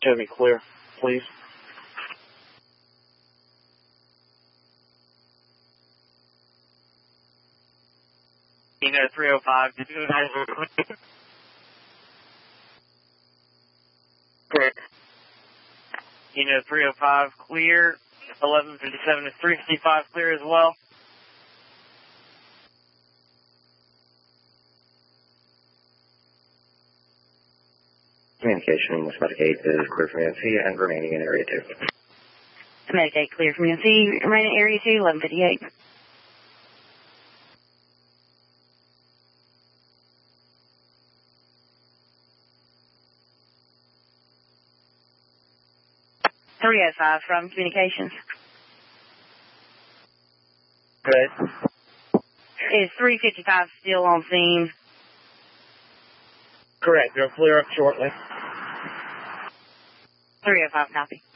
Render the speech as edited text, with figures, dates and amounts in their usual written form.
Show me clear, please. Kilo 305, did you guys clear? Correct. Kilo 305 clear, 1157 is 355 clear as well. Communication with Medicaid is clear from NC and remaining in Area 2. Medicaid clear from NC, remaining Area 2, 1158. .305 from Communications. Good. Is 355 still on scene? Correct. They'll clear up shortly. 305 copy.